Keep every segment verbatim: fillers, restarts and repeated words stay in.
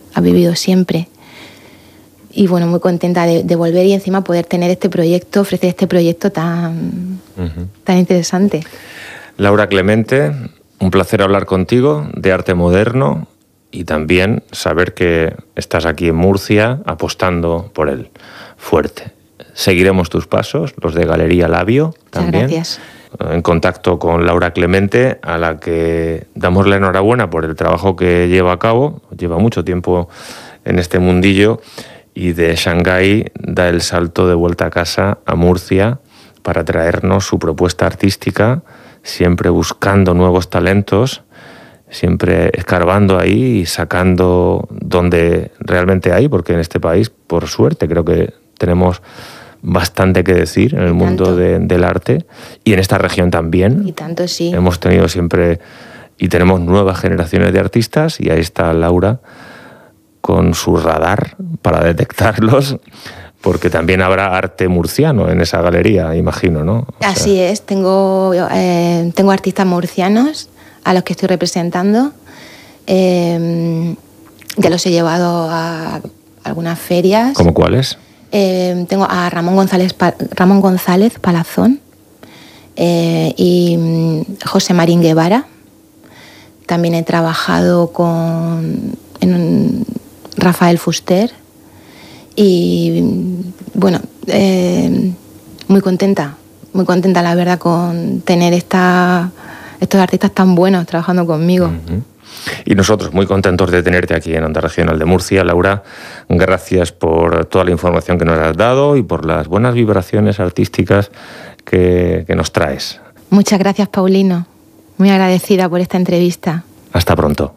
ha vivido siempre. Y bueno, muy contenta de, de volver y encima poder tener este proyecto, ofrecer este proyecto tan, uh-huh. tan interesante. Laura Clemente, un placer hablar contigo de arte moderno y también saber que estás aquí en Murcia apostando por él fuerte. Seguiremos tus pasos, los de Galería Labio también. Muchas gracias. En contacto con Laura Clemente, a la que damos la enhorabuena por el trabajo que lleva a cabo. Lleva mucho tiempo en este mundillo y de Shanghái da el salto de vuelta a casa a Murcia para traernos su propuesta artística, siempre buscando nuevos talentos, siempre escarbando ahí y sacando donde realmente hay, porque en este país, por suerte, creo que tenemos bastante que decir en el mundo de, del arte y en esta región también. Y tanto, sí. Hemos tenido siempre y tenemos nuevas generaciones de artistas y ahí está Laura con su radar para detectarlos, porque también habrá arte murciano en esa galería, imagino, ¿no? O Así sea... es, tengo, eh, tengo artistas murcianos a los que estoy representando. Eh, ya los he llevado a algunas ferias. ¿Cómo cuáles? Eh, tengo a Ramón González, Ramón González Palazón eh, y José Marín Guevara. También he trabajado con en un, Rafael Fuster y bueno, eh, muy contenta, muy contenta la verdad con tener esta, estos artistas tan buenos trabajando conmigo. Uh-huh. Y nosotros muy contentos de tenerte aquí en Onda Regional de Murcia. Laura, gracias por toda la información que nos has dado y por las buenas vibraciones artísticas que, que nos traes. Muchas gracias, Paulino. Muy agradecida por esta entrevista. Hasta pronto.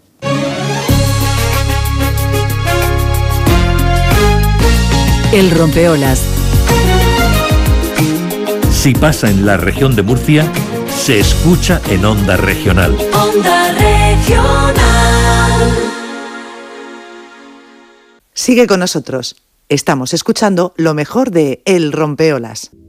El Rompeolas. Si pasa en la región de Murcia, se escucha en Onda Regional. Onda Regional. Sigue con nosotros. Estamos escuchando lo mejor de El Rompeolas.